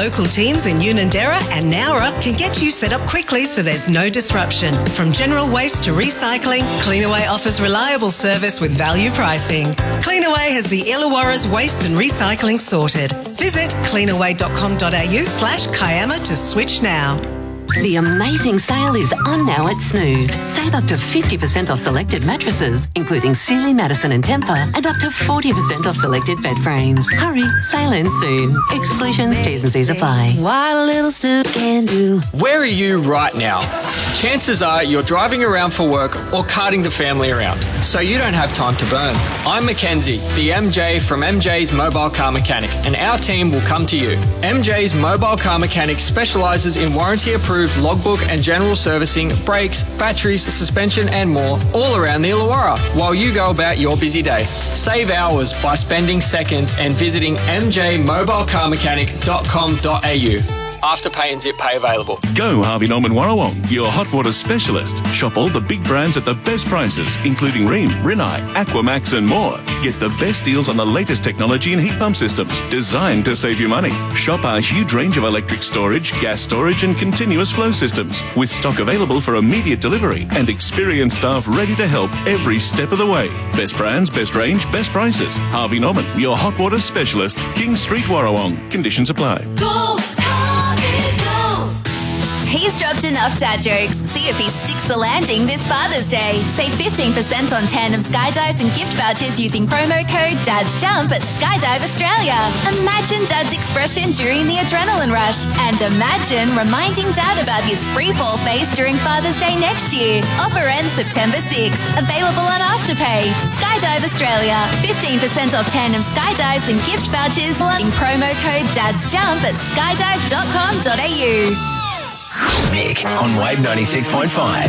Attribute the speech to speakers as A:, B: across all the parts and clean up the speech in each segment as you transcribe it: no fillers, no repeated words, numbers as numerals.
A: local teams in Unanderra and Nowra can get you set up quickly so there's no disruption. From general waste to recycling, Cleanaway offers reliable service with value pricing. Cleanaway has the Illawarra's waste and recycling sorted. Visit cleanaway.com.au/Kiama to switch now.
B: The amazing sale is on now at Snooze. Save up to 50% off selected mattresses, including Sealy, Madison and Tempur, and up to 40% off selected bed frames. Hurry, sale ends soon. Exclusions, T's and C's apply.
C: What a little Snooze can do.
D: Where are you right now? Chances are you're driving around for work or carting the family around, so you don't have time to burn. I'm Mackenzie, the MJ from MJ's Mobile Car Mechanic, and our team will come to you. MJ's Mobile Car Mechanic specialises in warranty-approved logbook and general servicing, brakes, batteries, suspension and more, all around the Illawarra, while you go about your busy day. Save hours by spending seconds and visiting mjmobilecarmechanic.com.au. Afterpay and Zip Pay available.
E: Go Harvey Norman Warrawong, your hot water specialist. Shop all the big brands at the best prices, including Rheem, Rinnai, Aquamax and more. Get the best deals on the latest technology and heat pump systems designed to save you money. Shop our huge range of electric storage, gas storage and continuous flow systems with stock available for immediate delivery and experienced staff ready to help every step of the way. Best brands, best range, best prices. Harvey Norman, your hot water specialist. King Street, Warrawong. Conditions apply.
F: Go! He's dropped enough dad jokes. See if he sticks the landing this Father's Day. Save 15% on Tandem Skydives and gift vouchers using promo code DADSJUMP at Skydive Australia. Imagine Dad's expression during the adrenaline rush. And imagine reminding Dad about his free fall face during Father's Day next year. Offer ends September 6. Available on Afterpay. Skydive Australia. 15% off Tandem Skydives and gift vouchers using promo code DADSJUMP at skydive.com.au.
G: Mick on Wave 96.5.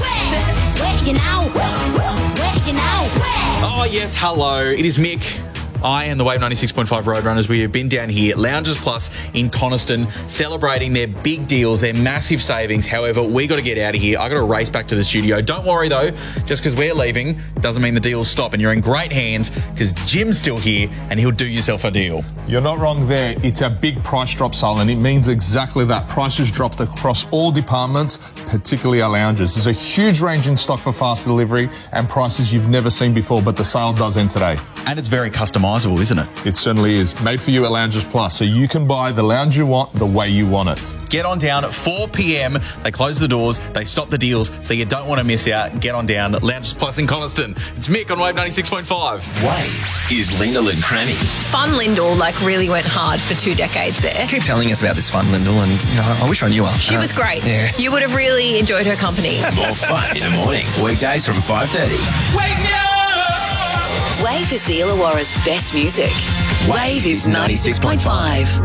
H: Oh, yes, hello. It is Mick. I and the Wave 96.5 Roadrunners, we have been down here at Loungers Plus in Coniston celebrating their big deals, their massive savings. However, we got to get out of here. I got to race back to the studio. Don't worry, though. Just because we're leaving doesn't mean the deals stop, and you're in great hands because Jim's still here and he'll do yourself a deal.
I: You're not wrong there. It's a big price drop sale, and it means exactly that. Prices dropped across all departments, particularly our lounges. There's a huge range in stock for fast delivery and prices you've never seen before, but the sale does end today.
H: And it's very customizable, isn't it?
I: It certainly is. Made for you at Loungers Plus, so you can buy the lounge you want the way you want it.
H: Get on down at 4 p.m. They close the doors, they stop the deals, so you don't want to miss out. Get on down at Loungers Plus in Coniston. It's Mick on Wave 96.5.
G: Wave is Lyndall and Cranny.
J: Fun Lyndall really went hard for 2 decades there.
K: Keep telling us about this Fun Lyndall, and I wish I knew her.
J: She was great.
K: Yeah.
J: You would have really enjoyed her company.
G: More fun in the morning. Weekdays from 5:30.
F: Wake me up! Wave is the Illawarra's best music.
G: Wave is 96.5.